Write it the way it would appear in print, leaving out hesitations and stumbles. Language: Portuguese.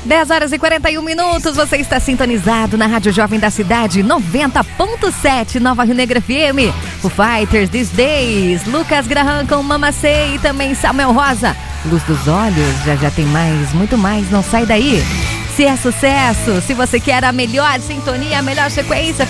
10 horas e 41 minutos, você está sintonizado na Rádio Jovem da Cidade, 90.7, Nova Rio Negro FM. O Fighters These Days, Lucas Graham com Mama Say e também Samuel Rosa. Luz dos Olhos, já tem mais, muito mais, não sai daí. Se é sucesso, se você quer a melhor sintonia, a melhor sequência,